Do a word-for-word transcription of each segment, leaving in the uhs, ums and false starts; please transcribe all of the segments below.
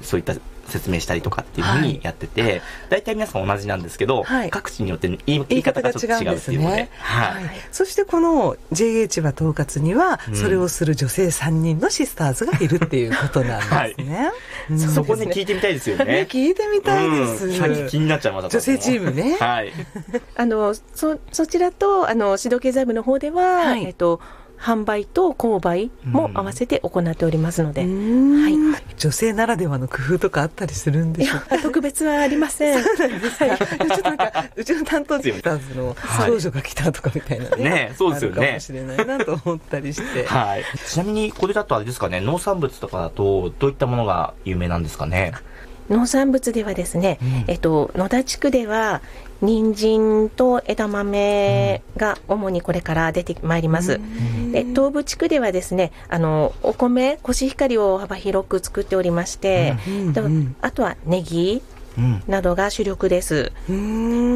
そういった説明したりとかっていうふうにやってて、はい、大体皆さん同じなんですけど、はい、各地によって言い方がちょっと違うっていうので、ね、はいはい、そしてこの ジェイエイチ は統括にはそれをする女性さんにんのシスターズがいるっていうことなんですね、はいうん、そこね聞いてみたいですよね。 ね聞いてみたいです、 うん、気になっちゃいました。 女性チームね、 はい、 あの そ, そちらとあの指導経済部の方では、はい、えっと販売と購買も合わせて行っておりますので、 はい、女性ならではの工夫とかあったりするんでしょうか。 特別はありません。 そうなんですか、はい、ちょっとなんかうちの担当スタッフの少女が来たとかみたいな ね,、はい、 ねそうですよね、 あるかもしれないなと思ったりして、 はい、ちなみにこれだとあれですかね、農産物とかだとどういったものが有名なんですかね。 農産物ではですね、うんえっと、野田地区では人参と枝豆が主にこれから出てまいります、うん、で東部地区ではですね、あのお米コシヒカリを幅広く作っておりまして、うんうん、あとはネギなどが主力です、うん、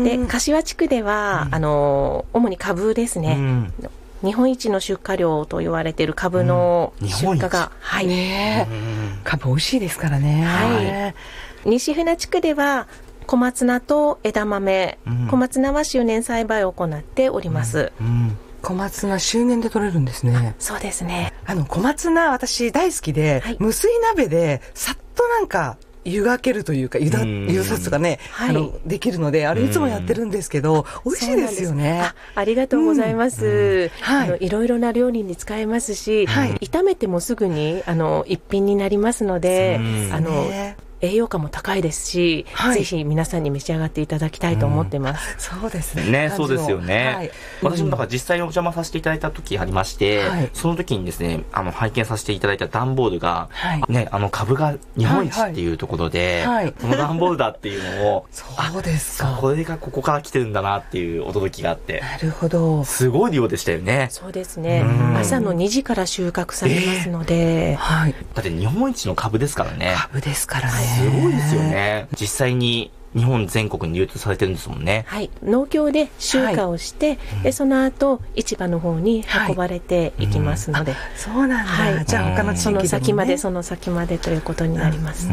で柏地区では、うん、あの主に株ですね、うん日本一の出荷量と言われている株の出荷が、うんはいね、株美味しいですからね、 はい、西船地区では小松菜と枝豆、うん、小松菜は周年栽培を行っております、うんうん、 小松菜周年で取れるんですね。 そうですね。 あの小松菜私大好きで、はい、無水鍋でさっとなんか湯がけるというか湯だ湯さつがね、はい、あのできるのであれいつもやってるんですけど美味しいですよね。 あ, ありがとうございます、うんはい、あのいろいろな料理に使えますし、はい、炒めてもすぐにあの一品になりますので、あの栄養価も高いですし、はい、ぜひ皆さんに召し上がっていただきたいと思ってます、 うん、そうですね。 ね、そうですよね、はい、私もだから実際にお邪魔させていただいた時ありまして、はい、その時にですねあの拝見させていただいた段ボールが、はい、ね、あの株が日本一っていうところで、はいはい、この段ボールだっていうのをそうですか、 これがここから来てるんだなっていう驚きがあって、 なるほど、 すごい量でしたよね。 そうですね、朝のにじから収穫されますので、 えーはい、だって日本一の株ですからね。 株ですからね、 すごいですよね。実際に日本全国に流通されてるんですもんね。 はい、農協で集荷をして、はい、でその後市場の方に運ばれていきますので、はいうん、そうなんだ、はい、じゃあ他の地域でも、ね、 その先までその先までということになります、うん、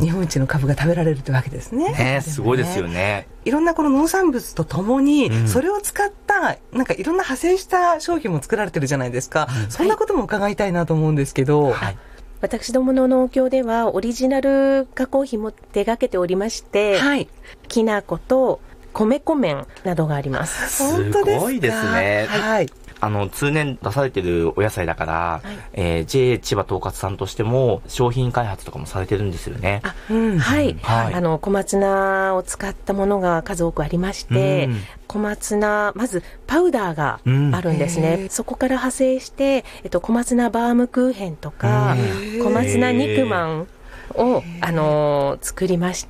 日本一の株が食べられるというわけですね。 ね、すごいですよね。 いろんなこの農産物とともに、うん、それを使ったなんかいろんな派生した商品も作られてるじゃないですか、うん、そんなことも伺いたいなと思うんですけど、 はい、私どもの農協ではオリジナル加工品も手掛けておりまして、はい、きな粉と米粉麺などがあります。 本当ですか？すごいですね、 はいはい、 あの通年出されてるお野菜だから、はい、えー、ジェイエイチ 千葉統括さんとしても商品開発とかもされてるんですよね。 あ、うん、はい、はい、あの小松菜を使ったものが数多くありまして、うん、小松菜まずパウダーがあるんですね、うん、そこから派生して、えっと、小松菜バームクーヘンとか、小松菜肉まんを、あのー、作りまして、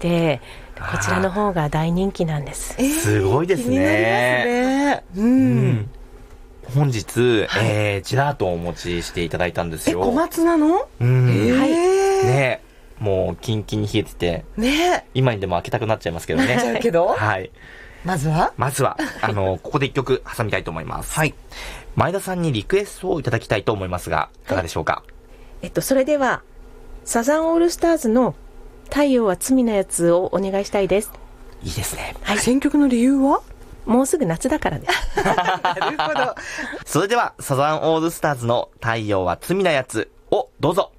こちらの方が大人気なんです。 えー、すごいですね。 気になりますね、うんうん、 本日、はい、えー、ジェラートをお持ちしていただいたんですよ。 え、小松菜の、 うん、 えー、はい、 ね、もうキンキンに冷えてて、ね、今にでも開けたくなっちゃいますけどね。 なっちゃうけど、 はい、 まずはまずはあのここで一曲挟みたいと思います、 はい、 前田さんにリクエストをいただきたいと思いますが、いかがでしょうか。はい、 えっと、それではサザンオールスターズの太陽は罪なやつをお願いしたいです。 いいですね、 はい、選曲の理由はもうすぐ夏だからです。 なるほど。 それではサザンオールスターズの太陽は罪なやつをどうぞ。